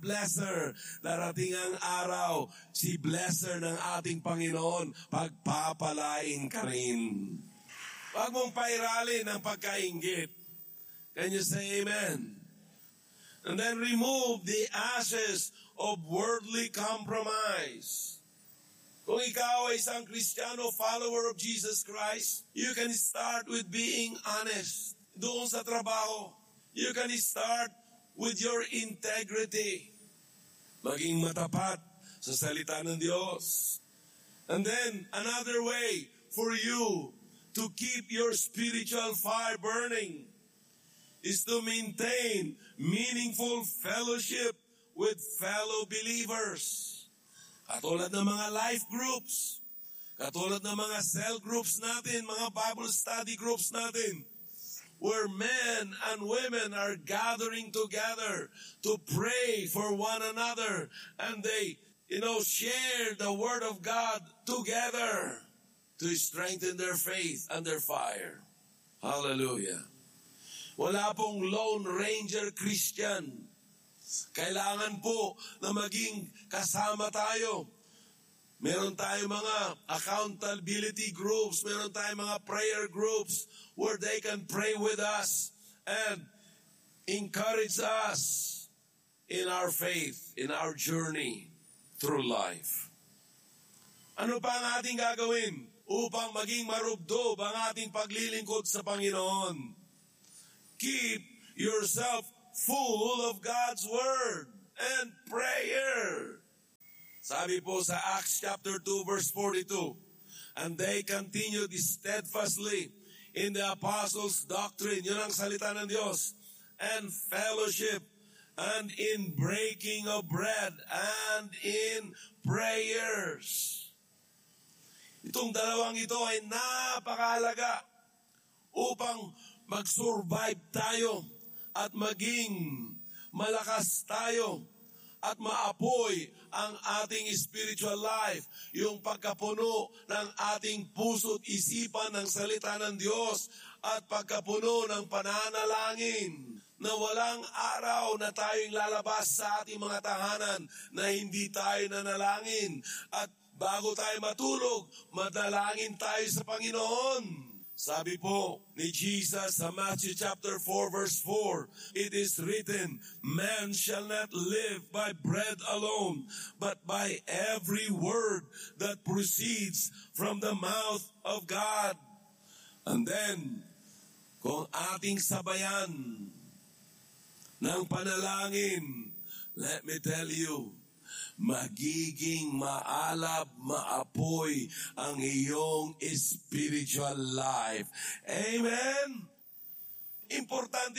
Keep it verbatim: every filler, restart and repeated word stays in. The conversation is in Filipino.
Blesser, darating ang araw, si Blesser ng ating Panginoon, pagpapalain ka rin. Huwag mong pairalin ang pagkainggit. Can you say amen? And then remove the ashes of worldly compromise. Kung ikaw ay isang Kristiyano, follower of Jesus Christ, you can start with being honest. Doon sa trabaho, you can start with your integrity. Maging matapat sa salita ng Diyos. And then, another way for you to keep your spiritual fire burning is to maintain meaningful fellowship with fellow believers. Katulad ng mga life groups, katulad ng mga cell groups natin, mga Bible study groups natin, where men and women are gathering together to pray for one another, and they, you know, share the Word of God together to strengthen their faith and their fire. Hallelujah. Wala pong Lone Ranger Christian. Kailangan po na maging kasama tayo. Meron tayong mga accountability groups, meron tayong mga prayer groups where they can pray with us and encourage us in our faith, in our journey through life. Ano pa ang ating gagawin upang maging marubdob ang ating paglilingkod sa Panginoon? Keep yourself full of God's Word and prayer. Sabi po sa Acts chapter two verse forty-two, and they continued steadfastly in the apostles' doctrine, yun ang salita ng Diyos, and fellowship, and in breaking of bread, and in prayers. Itong dalawang ito ay napakahalaga upang mag-survive tayo at maging malakas tayo at maapoy ang ating spiritual life, yung pagkapuno ng ating puso't isipan ng salita ng Diyos at pagkapuno ng pananalangin na walang araw na tayong lalabas sa ating mga tahanan na hindi tayo nanalangin. At bago tayo matulog, madalangin tayo sa Panginoon. Sabi po ni Jesus sa Matthew chapter four verse four, it is written, man shall not live by bread alone, but by every word that proceeds from the mouth of God. And then, kung ating sabayan ng panalangin, let me tell you, magiging maalab, maapoy ang iyong spiritual life. Amen? Importante